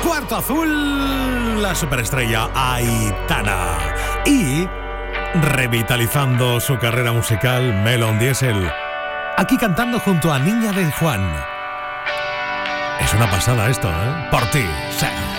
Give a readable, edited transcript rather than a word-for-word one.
Cuarto azul, la superestrella Aitana. Y revitalizando su carrera musical, Melon Diesel. Aquí cantando junto a Niña de Juan. Es una pasada esto, ¿eh? Por ti, sí.